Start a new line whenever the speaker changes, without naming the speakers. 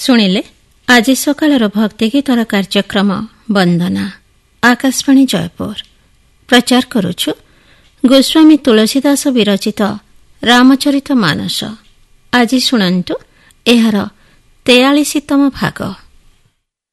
ଶୁଣିଲେ ଆଜି ସକାଳର ଭକ୍ତିଗୀତର କାର୍ଯ୍ୟକ୍ରମ ବନ୍ଦନା। ଆକାଶବାଣୀ ଜୟପୁର। ପ୍ରଚାର କରୁଛୁ ଗୋସ୍ୱାମୀ ତୁଳସୀଦାସ ବିରଚିତ ରାମଚରିତ ମାନସ। ଆଜି ଶୁଣନ୍ତୁ ଏହାର 43ତମ ଭାଗ।